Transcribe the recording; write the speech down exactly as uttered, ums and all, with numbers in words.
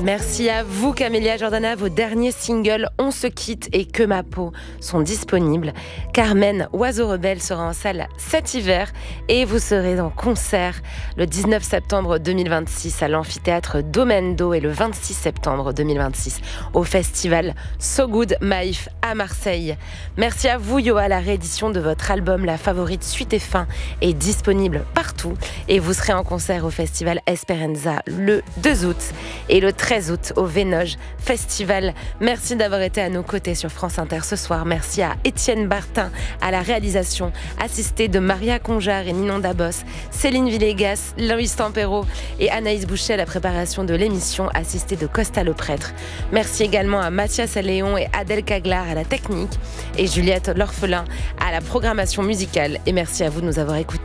Merci à vous Camélia Jordana, vos derniers singles On se quitte et Que ma peau sont disponibles. Carmen, Oiseau rebelle sera en salle cet hiver et vous serez en concert le dix-neuf septembre deux mille vingt-six à l'amphithéâtre Domendo et le vingt-six septembre deux mille vingt-six au festival So Good Maïf à Marseille. Merci à vous Yoa, la réédition de votre album La Favorite Suite et Fin est disponible partout et vous serez en concert au festival Esperanza le deux août et le treize août au Vénoge Festival. Merci d'avoir été à nos côtés sur France Inter ce soir. Merci à Étienne Bartin à la réalisation, assisté de Maria Conjar et Ninon Dabos, Céline Villegas, Loïs Tampero et Anaïs Boucher à la préparation de l'émission, assistée de Costa le Prêtre. Merci également à Mathias Léon et Adèle Caglar à la technique et Juliette L'Orphelin à la programmation musicale. Et merci à vous de nous avoir écoutés.